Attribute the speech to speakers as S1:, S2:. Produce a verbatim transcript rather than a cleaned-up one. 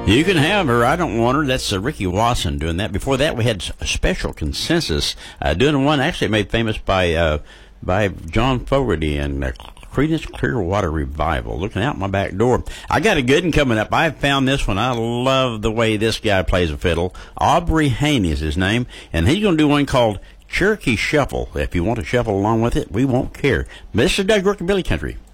S1: You can have her. I don't want her. That's uh, Ricky Wasson doing that. Before that, we had a Special Consensus uh, doing one actually made famous by uh, by John Fogerty and uh, Creedence Clearwater Revival. Looking out my back door. I got a good one coming up. I found this one. I love the way this guy plays a fiddle. Aubrey Haney is his name, and he's going to do one called Cherokee Shuffle. If you want to shuffle along with it, we won't care. This is Doug Rockabilly Country.